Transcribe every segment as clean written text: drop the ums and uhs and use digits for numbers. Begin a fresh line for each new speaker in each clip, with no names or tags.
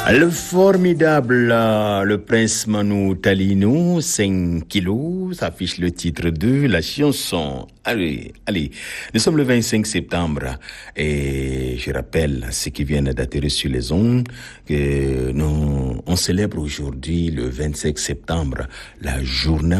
Le formidable, le prince Manu Talino, 5 kilos, s'affiche le titre de la chanson. Allez, nous sommes le 25 septembre et je rappelle à ceux qui viennent d'atterrir sur les ondes que on célèbre aujourd'hui, le 25 septembre, la journée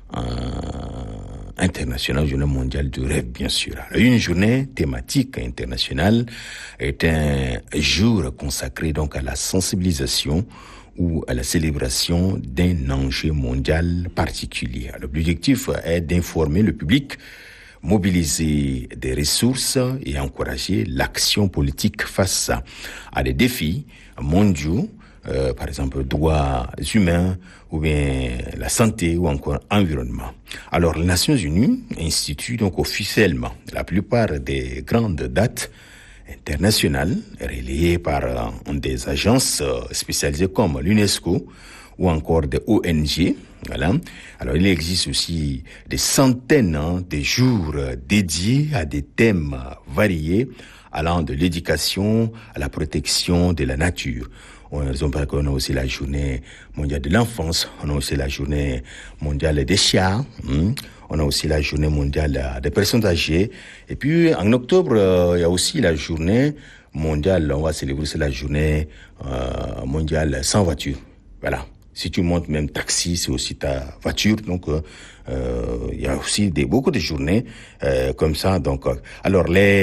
internationale, journée mondiale du rêve, bien sûr. Une journée thématique internationale est un jour consacré donc à la sensibilisation ou à la célébration d'un enjeu mondial particulier. L'objectif est d'informer le public, mobiliser des ressources et encourager l'action politique face à des défis mondiaux, par exemple droits humains ou bien la santé ou encore environnement. Alors les Nations Unies instituent donc officiellement la plupart des grandes dates internationales relayées par des agences spécialisées comme l'UNESCO ou encore des ONG. Voilà. Alors il existe aussi des centaines de jours dédiés à des thèmes variés allant de l'éducation à la protection de la nature. On a aussi la journée mondiale de l'enfance, on a aussi la journée mondiale des chats, on a aussi la journée mondiale des personnes âgées. Et puis en octobre, il y a aussi la journée mondiale, on va célébrer la journée mondiale sans voiture. Voilà. Si tu montes même taxi, c'est aussi ta voiture. Donc, il y a aussi beaucoup de journées comme ça. Donc, alors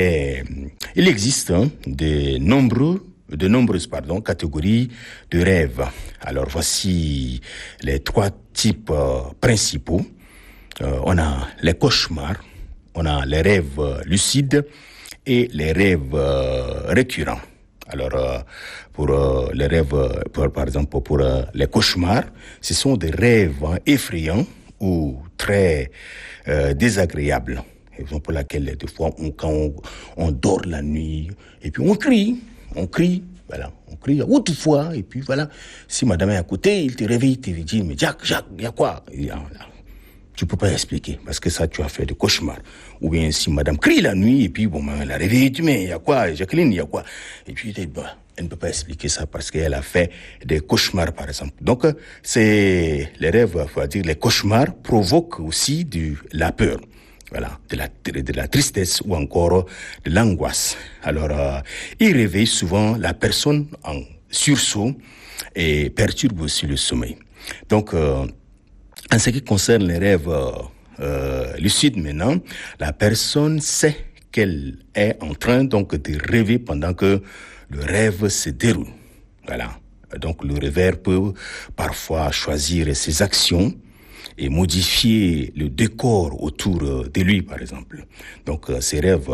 il existe de nombreuses catégories de rêves. Alors, voici les 3 types principaux. On a les cauchemars, on a les rêves lucides et les rêves récurrents. Alors, pour les rêves, par exemple, pour les cauchemars, ce sont des rêves effrayants ou très désagréables. Raison pour laquelle, des fois, quand on dort la nuit, et puis on crie, voilà, on crie autrefois, et puis voilà, si madame est à côté, il te réveille, il te dit, mais Jacques, il y a quoi? Tu peux pas expliquer, parce que ça, tu as fait des cauchemars. Ou bien si madame crie la nuit, et puis bon, elle a réveillé, tu mais il y a quoi? Jacqueline, il y a quoi? Et puis, elle ne peut pas expliquer ça parce qu'elle a fait des cauchemars, par exemple. Donc, les rêves, faut dire, les cauchemars provoquent aussi la peur. Voilà, de la tristesse ou encore de l'angoisse. Alors, ils réveillent souvent la personne en sursaut et perturbent aussi le sommeil. Donc, en ce qui concerne les rêves lucides maintenant, la personne sait qu'elle est en train donc de rêver pendant que le rêve se déroule. Voilà. Donc le rêveur peut parfois choisir ses actions et modifier le décor autour de lui, par exemple. Donc ces rêves,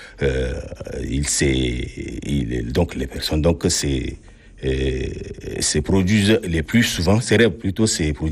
donc les personnes donc se produisent les plus souvent. Ces rêves plutôt se produisent